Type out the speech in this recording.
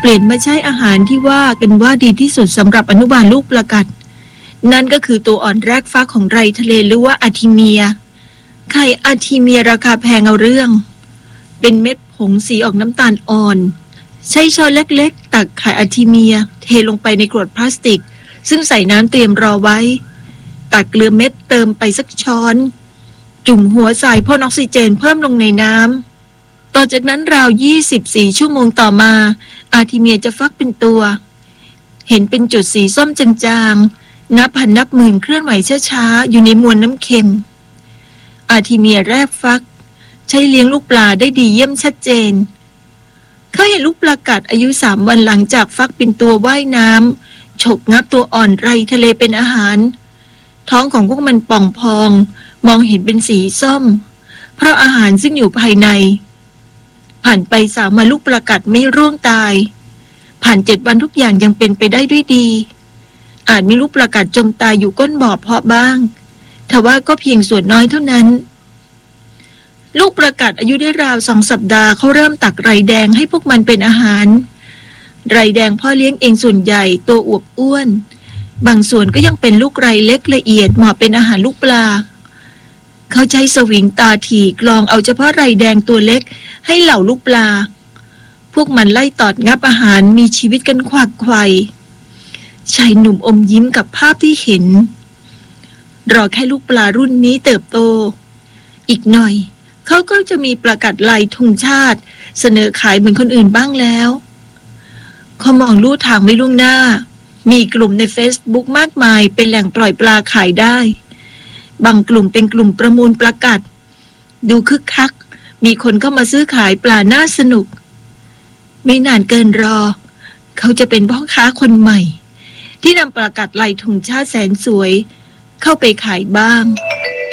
ปลี่ยนมาใช้อาหารที่ว่ากันว่าดีที่สุดสำหรับอนุบาลลูกปลากัดนั่นก็คือตัวอ่อนแรกฟ้าของไรทะเลหรือว่าอาร์ทิเมียไข่อาร์ทิเมียราคาแพงเอาเรื่องเป็นเม็ดผงสีออกน้ำตาลอ่อนใช้ช้อนเล็กๆตักไข่อาร์ทิเมียเทลงไปในกรวดพลาสติกซึ่งใส่น้ำเตรียมรอไว้ตักเกลือเม็ดเติมไปสักช้อนจุ่มหัวใส่พ่นออกซิเจนเพิ่มลงในน้ำต่อจากนั้นราว24ชั่วโมงต่อมาอาร์ทิเมียจะฟักเป็นตัวเห็นเป็นจุดสีส้มจางๆนับพันนับหมื่นเคลื่อนไหวช้าๆอยู่ในมวลน้ำเค็มอาร์ทิเมียแรกฟักใช้เลี้ยงลูกปลาได้ดีเยี่ยมชัดเจนเขาเห็นลูกปลากัดอายุ3 วันหลังจากฟักเป็นตัวว่ายน้ำฉกงับตัวอ่อนไรทะเลเป็นอาหารท้องของพวกมันป่องพองมองเห็นเป็นสีส้มเพราะอาหารซึ่งอยู่ภายในผ่านไป3 วันลูกปลากัดไม่ร่วงตายผ่าน7 วันทุกอย่างยังเป็นไปได้ด้วยดีอาจมีลูกปลากัดจมตายอยู่ก้นบ่อเพาะบ้างทว่าก็เพียงส่วนน้อยเท่านั้นลูกปลากัดอายุได้ราว2 สัปดาห์เขาเริ่มตักไรแดงให้พวกมันเป็นอาหารไรแดงพ่อเลี้ยงเองส่วนใหญ่ตัวอวบอ้วนบางส่วนก็ยังเป็นลูกไรเล็กละเอียดเหมาะเป็นอาหารลูกปลาเขาใช้สวิงตาถี่กรองเอาเฉพาะไรแดงตัวเล็กให้เหล่าลูกปลาพวกมันไล่ตอดงับอาหารมีชีวิตกันขวักไขว่ชายหนุ่มอมยิ้มกับภาพที่เห็นรอแค่ลูกปลารุ่นนี้เติบโตอีกหน่อยเขาก็จะมีปลากัดลายธงชาติเสนอขายเหมือนคนอื่นบ้างแล้วเขามองลู่ทางไว้ล่วงหน้ามีกลุ่มใน Facebook มากมายเป็นแหล่งปล่อยปลาขายได้บางกลุ่มเป็นกลุ่มประมูลปลากัดดูคึกคักมีคนเข้ามาซื้อขายปลาน่าสนุกไม่นานเกินรอเขาจะเป็นพ่อค้าคนใหม่ที่นำปลากัดลายธงชาติแสนสวยเข้าไปขายบ้าง